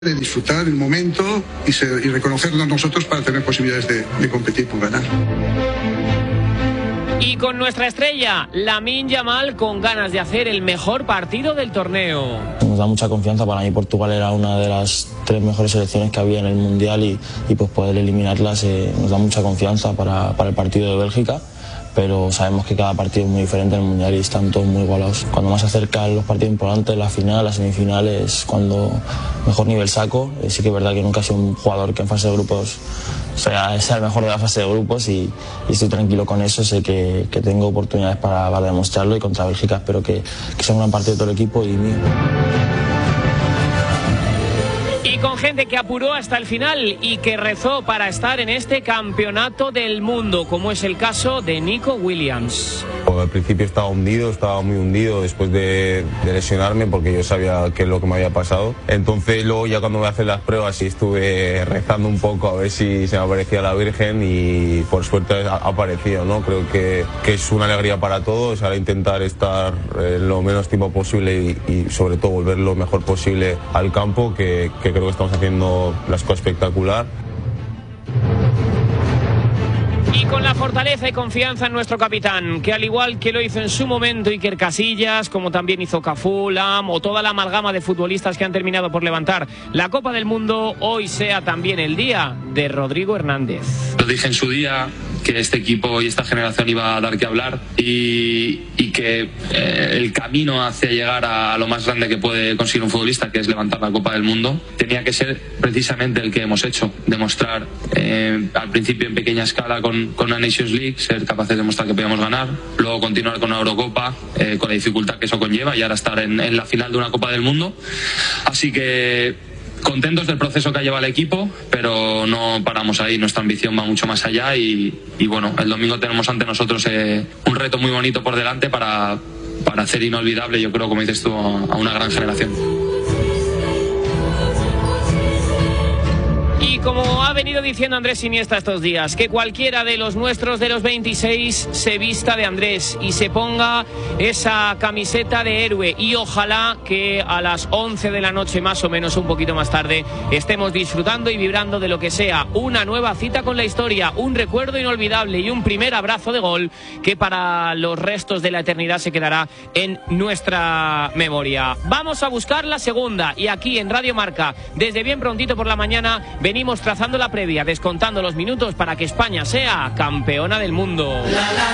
de disfrutar el momento y reconocernos nosotros para tener posibilidades de competir por ganar. Y con nuestra estrella, Lamine Yamal, con ganas de hacer el mejor partido del torneo. Nos da mucha confianza. Para mí Portugal era una de las 3 mejores selecciones que había en el Mundial y pues poder eliminarlas nos da mucha confianza para el partido de Bélgica. Pero sabemos que cada partido es muy diferente en el Mundial y están todos muy igualados. Cuando más se acercan los partidos importantes, la final, la semifinal, es cuando mejor nivel saco. Sí que es verdad que nunca he sido un jugador que en fase de grupos sea el mejor de la fase de grupos y estoy tranquilo con eso. Sé que tengo oportunidades para demostrarlo y contra Bélgica espero que sea un gran partido de todo el equipo y mío. Y con gente que apuró hasta el final y que rezó para estar en este campeonato del mundo, como es el caso de Nico Williams. Al principio estaba muy hundido después de lesionarme porque yo sabía qué es lo que me había pasado. Entonces luego ya cuando me hacen las pruebas sí estuve rezando un poco a ver si se me aparecía la Virgen y por suerte ha aparecido, ¿no? Creo que es una alegría para todos, ahora intentar estar lo menos tiempo posible y sobre todo volver lo mejor posible al campo, que creo que estamos haciendo las cosas espectacular. Y con la fortaleza y confianza en nuestro capitán, que al igual que lo hizo en su momento Iker Casillas, como también hizo Cafú, Lam o toda la amalgama de futbolistas que han terminado por levantar la Copa del Mundo, hoy sea también el día de Rodrigo Hernández. Lo dije en su día, que este equipo y esta generación iba a dar que hablar y que el camino hacia llegar a lo más grande que puede conseguir un futbolista, que es levantar la Copa del Mundo, tenía que ser precisamente el que hemos hecho, demostrar al principio en pequeña escala con una Nations League, ser capaces de demostrar que podíamos ganar, luego continuar con una Eurocopa, con la dificultad que eso conlleva y ahora estar en la final de una Copa del Mundo. Así que contentos del proceso que ha llevado el equipo, pero no paramos ahí, nuestra ambición va mucho más allá y bueno, el domingo tenemos ante nosotros un reto muy bonito por delante para hacer inolvidable, yo creo, como dices tú, a una gran generación. Y como ha venido diciendo Andrés Iniesta estos días, que cualquiera de los nuestros de los 26 se vista de Andrés y se ponga esa camiseta de héroe y ojalá que a las 11 de la noche más o menos, un poquito más tarde, estemos disfrutando y vibrando de lo que sea una nueva cita con la historia, un recuerdo inolvidable y un primer abrazo de gol que para los restos de la eternidad se quedará en nuestra memoria. Vamos a buscar la segunda y aquí en Radio Marca, desde bien prontito por la mañana, venimos trazando la previa, descontando los minutos para que España sea campeona del mundo.